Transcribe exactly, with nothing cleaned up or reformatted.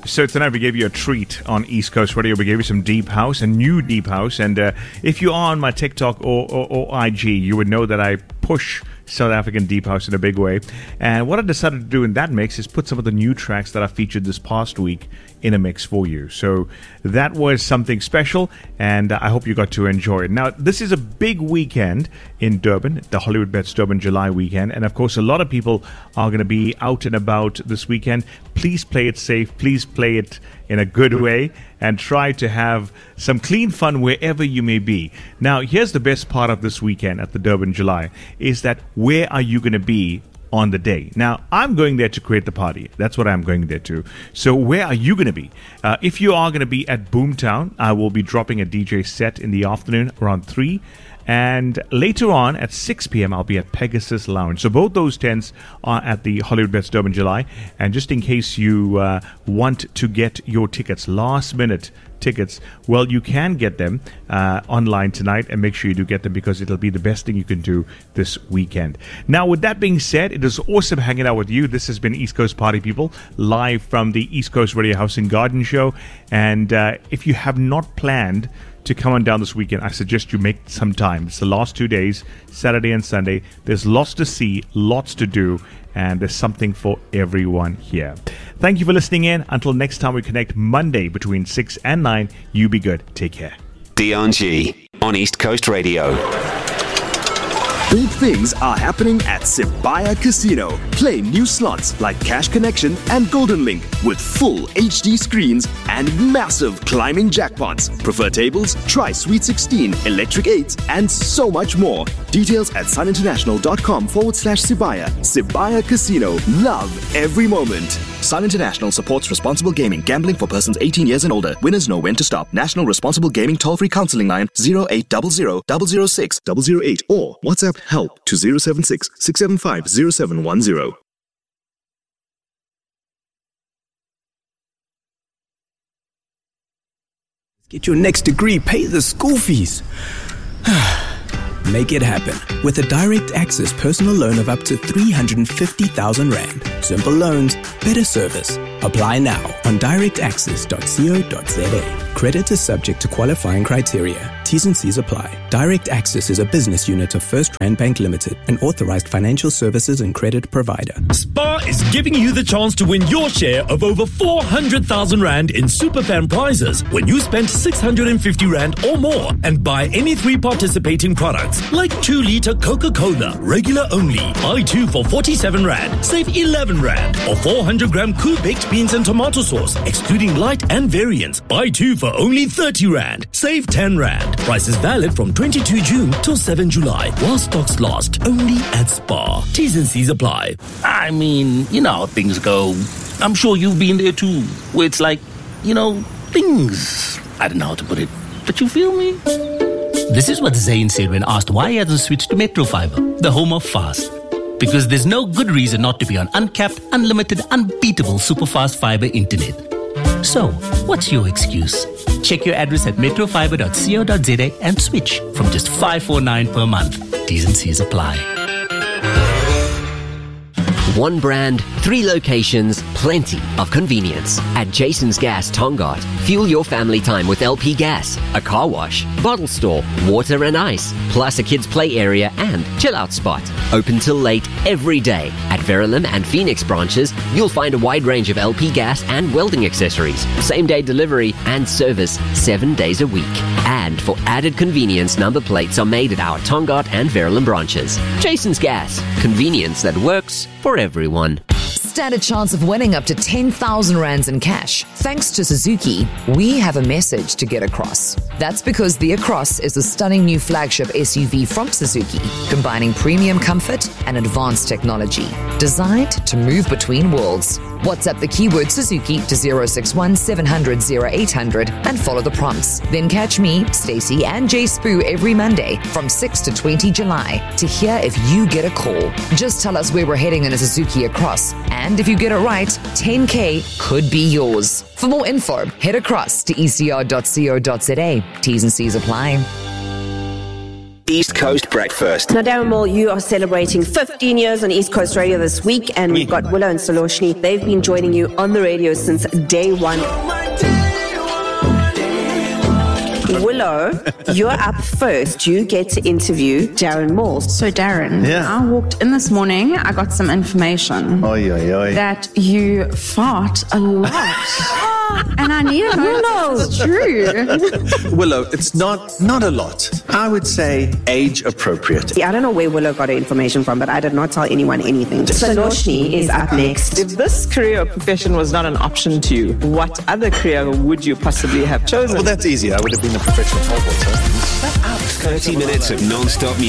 So tonight we gave you a treat on East Coast Radio. We gave you some deep house, a new deep house. And uh, if you are on my TikTok or, or, or I G, you would know that I push South African deep house in a big way. And what I decided to do in that mix is put some of the new tracks that I featured this past week in a mix for you. So that was something special, and I hope you got to enjoy it. Now, this is a big weekend in Durban, the Hollywood Bets Durban July weekend, and of course a lot of people are going to be out and about this weekend. Please play it safe, please play it in a good way, and try to have some clean fun wherever you may be. Now, here's the best part of this weekend at the Durban July, is that where are you going to be on the day? Now, I'm going there to create the party. That's what I'm going there to. So where are you going to be? Uh, if you are going to be at Boomtown, I will be dropping a D J set in the afternoon around three. And later on at six p.m. I'll be at Pegasus Lounge. So both those tents are at the Hollywood Bets Durban July. And just in case you uh, want to get your tickets, last minute tickets, well, you can get them uh, online tonight, and make sure you do get them, because it'll be the best thing you can do this weekend. Now, with that being said, it is awesome hanging out with you. This has been East Coast Party People, live from the East Coast Radio House and Garden Show. And uh, if you have not planned to come on down this weekend, I suggest you make some time. It's the last two days, Saturday and Sunday. There's lots to see, lots to do, and there's something for everyone here. Thank you for listening in. Until next time we connect Monday between six and nine, you be good. Take care. Dion G on East Coast Radio. Big things are happening at Sibaya Casino. Play new slots like Cash Connection and Golden Link with full H D screens and massive climbing jackpots. Prefer tables? Try Sweet sixteen, Electric eight, and so much more. Details at suninternational.com forward slash Sibaya. Sibaya Casino. Love every moment. Sun International supports responsible gaming. Gambling for persons eighteen years and older. Winners know when to stop. National Responsible Gaming toll-free counseling line zero eight zero zero, zero zero six, zero zero eight or WhatsApp help to zero seven six, six seven five, zero seven one zero. Get your next degree, pay the school fees. Make it happen with a direct access personal loan of up to three hundred fifty thousand rand. Simple loans, better service. Apply now on direct access dot co dot za. Credit is subject to qualifying criteria. T's and C's apply. Direct Access is a business unit of First Rand Bank Limited, an authorized financial services and credit provider. Spar is giving you the chance to win your share of over four hundred thousand rand in Superfan prizes when you spend six hundred fifty rand or more and buy any three participating products, like two litre Coca-Cola, regular only. Buy two for forty-seven rand, save eleven rand. Or four hundred gram Cool Baked Beans and Tomato Sauce, excluding light and variants. Buy two for only thirty rand, save ten rand. Price is valid from twenty-second June till seventh July, while stocks last. Only at Spar. T's and C's apply. I mean, you know how things go. I'm sure you've been there too, where it's like, you know, things. I don't know how to put it, but you feel me? This is what Zayn said when asked why he hasn't switched to Metro Fiber, the home of fast. Because there's no good reason not to be on uncapped, unlimited, unbeatable super-fast fiber internet. So, what's your excuse? Check your address at metro fiber dot co dot za and switch from just five forty-nine per month. T's and C's apply. One brand, three locations, plenty of convenience. At Jason's Gas Tongaat, fuel your family time with L P gas, a car wash, bottle store, water and ice, plus a kids' play area and chill-out spot. Open till late every day. At Verulam and Phoenix branches, you'll find a wide range of L P gas and welding accessories, same-day delivery and service seven days a week. And for added convenience, number plates are made at our Tongaat and Verulam branches. Jason's Gas, convenience that works for everyone. Stand a chance of winning up to ten thousand rands in cash. Thanks to Suzuki, we have a message to get across. That's because the Across is a stunning new flagship S U V from Suzuki, combining premium comfort and advanced technology, designed to move between worlds. WhatsApp the keyword Suzuki to zero six one, seven hundred, zero eight hundred and follow the prompts. Then catch me, Stacey, and Jay Spoo every Monday from six to twenty July to hear if you get a call. Just tell us where we're heading in a Suzuki Across, and if you get it right, ten K could be yours. For more info, head across to e c r dot co dot za. T's and C's apply. East Coast Breakfast. Now, Darren Moore, you are celebrating fifteen years on East Coast Radio this week, and we've got Willow and Soloshni. They've been joining you on the radio since day one. Willow, you're up first. You get to interview Darren Moore. So, Darren, Yeah. I walked in this morning, I got some information Oi, oi, oi. that you fart a lot. And I need to know if it's true. Willow, it's not not a lot. I would say age appropriate. Yeah, I don't know where Willow got her information from, but I did not tell anyone anything. Soloshni is up next. If this career or profession was not an option to you, what other career would you possibly have chosen? Well, that's easy. I would have been a professional footballer. thirty minutes of non-stop music.